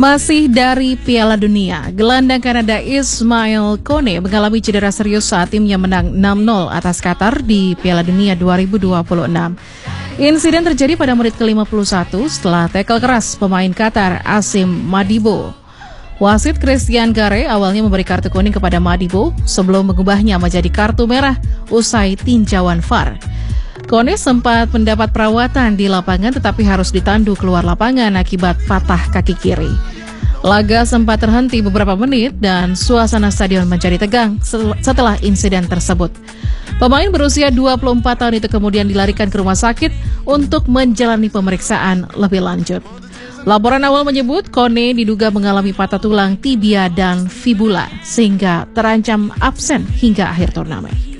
Masih dari Piala Dunia, gelandang Kanada Ismail Kone mengalami cedera serius saat timnya menang 6-0 atas Qatar di Piala Dunia 2026. Insiden terjadi pada menit ke-51 setelah tackle keras pemain Qatar Asim Madibo. Wasit Christian Gare awalnya memberi kartu kuning kepada Madibo sebelum mengubahnya menjadi kartu merah usai tinjauan VAR. Kone sempat mendapat perawatan di lapangan tetapi harus ditandu keluar lapangan akibat patah kaki kiri. Laga sempat terhenti beberapa menit dan suasana stadion menjadi tegang setelah insiden tersebut. Pemain berusia 24 tahun itu kemudian dilarikan ke rumah sakit untuk menjalani pemeriksaan lebih lanjut. Laporan awal menyebut Kone diduga mengalami patah tulang tibia dan fibula sehingga terancam absen hingga akhir turnamen.